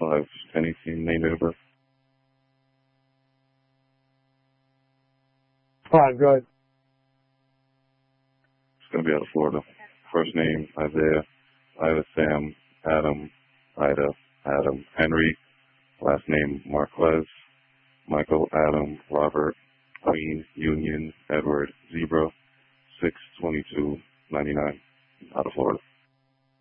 5 tennis team named over. Fine, go ahead. It's going to be out of Florida. First name, Isaiah. Ida, Sam. Adam. Ida. Adam. Henry. Last name, Marquez. Michael, Adam, Robert,